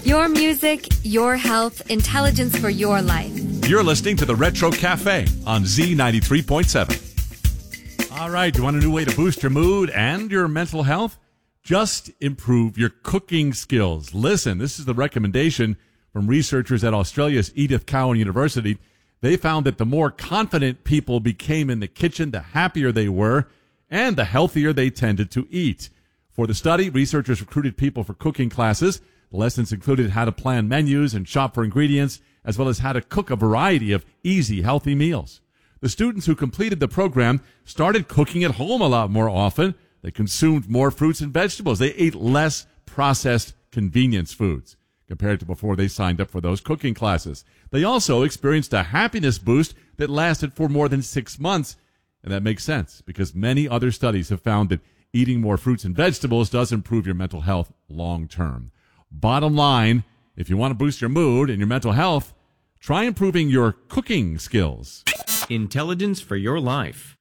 Your music, your health, intelligence for your life. You're listening to the Retro Cafe on Z93.7. All right, do you want a new way to boost your mood and your mental health? Just improve your cooking skills. Listen, this is the recommendation from researchers at Australia's Edith Cowan University. They found that the more confident people became in the kitchen, the happier they were, and the healthier they tended to eat. For the study, researchers recruited people for cooking classes. The lessons included how to plan menus and shop for ingredients, as well as how to cook a variety of easy, healthy meals. The students who completed the program started cooking at home a lot more often. They consumed more fruits and vegetables. They ate less processed convenience foods compared to before they signed up for those cooking classes. They also experienced a happiness boost that lasted for more than 6 months. And that makes sense because many other studies have found that eating more fruits and vegetables does improve your mental health long term. Bottom line, if you want to boost your mood and your mental health, try improving your cooking skills. Intelligence for your life.